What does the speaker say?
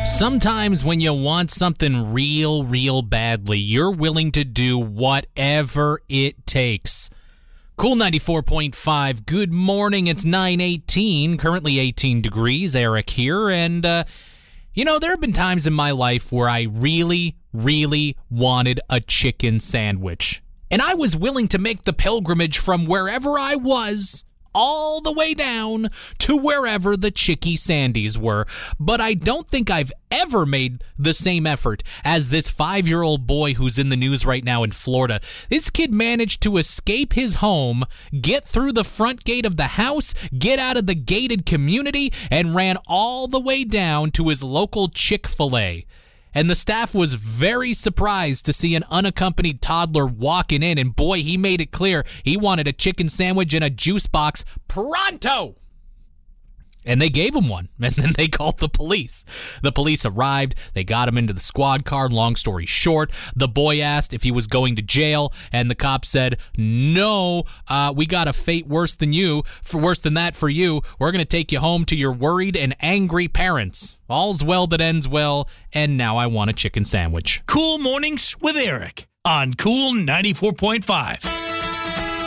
Sometimes when you want something real badly, you're willing to do whatever it takes. Cool 94.5, good morning, it's 9:18, currently 18 degrees, Eric here, and, there have been times in my life where I really wanted a chicken sandwich. And I was willing to make the pilgrimage from wherever I was all the way down to wherever the Chickie Sandies were. But I don't think I've ever made the same effort as this 5-year-old boy who's in the news right now in Florida. This kid managed to escape his home, get through the front gate of the house, get out of the gated community, and ran all the way down to his local Chick-fil-A. And the staff was very surprised to see an unaccompanied toddler walking in, and boy, he made it clear he wanted a chicken sandwich and a juice box pronto. And they gave him one, and then they called the police. The police arrived, they got him into the squad car, long story short. The boy asked if he was going to jail, and the cop said, no, we got a fate worse than that for you. We're going to take you home to your worried and angry parents. All's well that ends well, and now I want a chicken sandwich. Cool Mornings with Eric on Cool 94.5.